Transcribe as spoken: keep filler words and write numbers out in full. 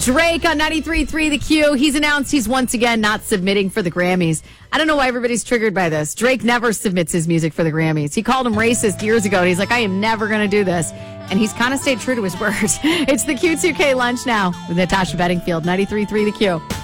Drake on ninety-three point three The Q. He's announced he's once again not submitting for the Grammys. I don't know why everybody's triggered by this. Drake never submits his music for the Grammys. He called him racist years ago, and he's like, I am never going to do this. And he's kind of stayed true to his word. It's the Q two K lunch now with Natasha Bedingfield, ninety-three point three The Q.